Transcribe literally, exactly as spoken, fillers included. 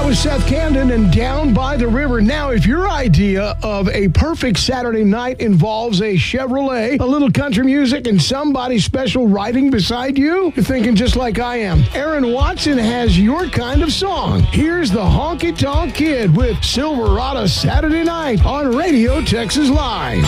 host, Seth Camden, and Down by the River. Now, if your idea of a perfect Saturday night involves a Chevrolet, a little country music, and somebody special riding beside you, you're thinking just like I am. Aaron Watson has your kind of song. Here's the Honky Tonk Kid with Silverado Saturday Night on Radio Texas Live.